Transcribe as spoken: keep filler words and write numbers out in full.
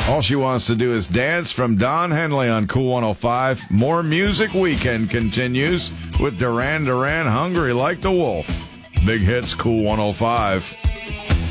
All she wants to do is dance from Don Henley on Cool one oh five. More Music Weekend continues with Duran Duran, Hungry Like the Wolf. Big Hits, Cool one oh five.